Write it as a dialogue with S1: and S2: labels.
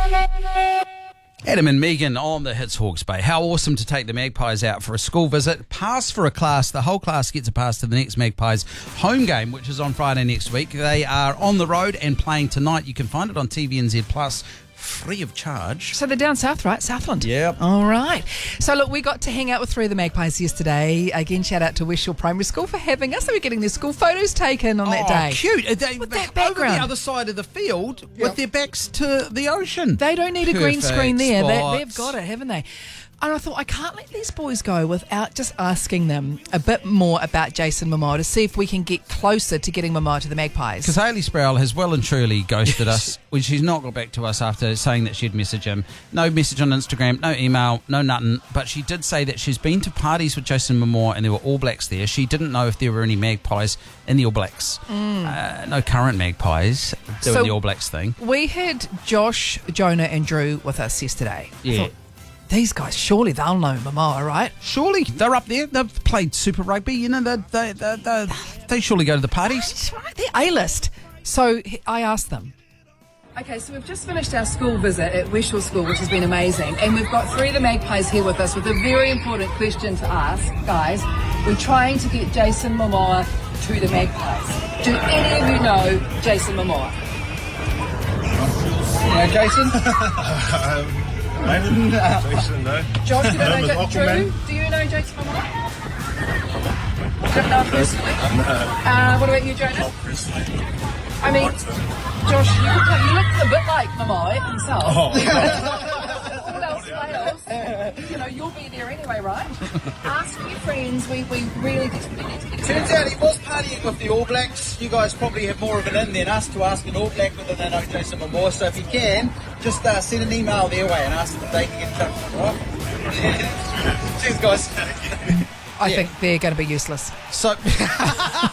S1: Adam and Megan on the Hits Hawke's Bay. How awesome to take the Magpies out for a school visit. Pass for a class. The whole class gets a pass to the next Magpies home game, which is on Friday next week. They are on the road and playing tonight. You can find it on TVNZ Plus. Free of charge.
S2: So they're down south, right? Southland.
S1: Yep.
S2: All right. So look, we got to hang out with three of the Magpies yesterday. Again, shout out to West Shore Primary School for having us. They were getting their school photos taken on that day.
S1: Cute.
S2: With that background.
S1: Over the other side of the field with their backs to the ocean.
S2: They don't need a green screen there.
S1: Spots.
S2: They've got it, haven't they? And I thought, I can't let these boys go without just asking them a bit more about Jason Momoa to see if we can get closer to getting Momoa to the Magpies.
S1: Because Hayley Sproul has well and truly ghosted us when she's not got back to us after saying that she'd message him. No message on Instagram, no email, no nothing. But she did say that she's been to parties with Jason Momoa and there were All Blacks there. She didn't know if there were any Magpies in the All Blacks. No current Magpies doing the All Blacks thing.
S2: We had Josh, Jonah and Drew with us yesterday.
S1: Yeah.
S2: These guys, surely they'll know Momoa, right?
S1: Surely they're up there. They've played Super Rugby. You know, they surely go to the parties.
S2: That's right, they're A-list. So I asked them. Okay, so we've just finished our school visit at West Shore School, which has been amazing. And we've got three of the Magpies here with us with a very important question to ask. Guys, we're trying to get Jason Momoa to the Magpies. Do any of you know Jason Momoa? You know Jason?
S3: Jason, no.
S2: Josh, you don't know Drew?
S3: Aquaman.
S2: Do you know Jason Momoa? Don't know him personally? What about you, Jonah? I mean, Josh, you look a bit like Momoa himself. All else fails. You know, you'll be there anyway, right? Ask your friends. We really
S4: Turns out he was partying with the All Blacks. You guys probably have more of an in than us to ask an All Black whether they know Jason Momoa. So if you can, just send an email their way and ask them if they can get in touch with them, right? Cheers, guys.
S2: I think they're going to be useless.
S1: So